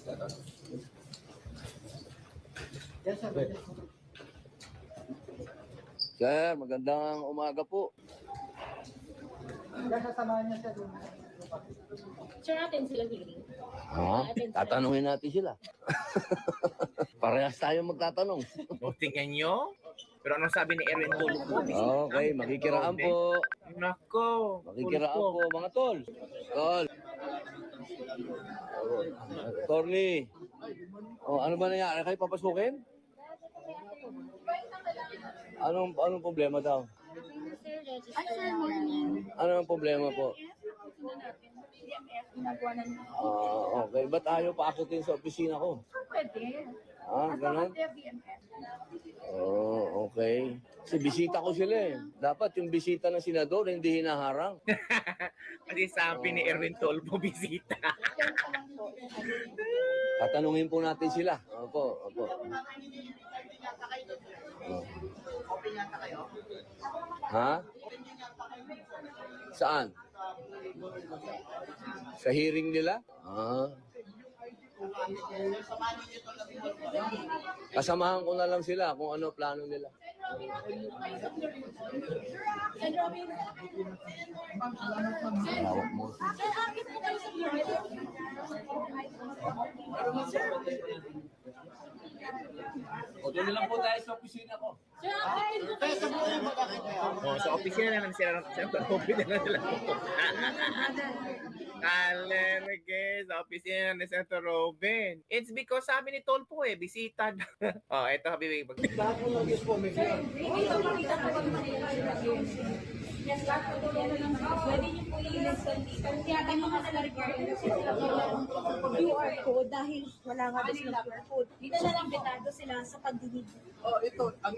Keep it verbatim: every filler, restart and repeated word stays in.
Sir, magandang umaga po. Sasamahan niya siya doon. Sure natin sila hearing. Ha? Tatanungin natin sila. Parehas tayo magtatanong. O, tingnan nyo. Pero anong sabi ni Erwin Tulfo? Okay, makikiraan po. Nako. Makikiraan po, mga tol. Tol. Attorney. Oh, ano ba nangyari? Kayo papasukin? Anong anong problema daw? Ano ang problema po? Ah, okay. Ba't ayaw pa akutin sa opisina ko? Pwede. Ah, ganun? Oh, okay. Kasi bisita ko sila eh. Dapat yung bisita ng senador hindi hinaharang. Kasi sabi ni Erwin Tulfo, bisita. Tatanungin po natin sila. Opo, opo. Oh. Ha? Saan? Sa hearing nila? Ah. Kasamahan ko na lang sila kung ano plano nila. Hawak mo. O, doon na lang po tayo sa opisina ko. O, sa opisina naman sila. Siyempre, open na lang sila. Alerge, sa opisina ni Senator Robin. It's because sabi ni Tulfo eh, bisita. O, eto, habibi. Lahat mo mag-is po, may siya. Yes, lahat po yan lang. Pwede niyo po i-listen dito. Kaya tayo mga nag-record Q R code dahil wala nga doon ng Q R code. Dito na lang betado sila sa pagdinig. Oh, ito, ang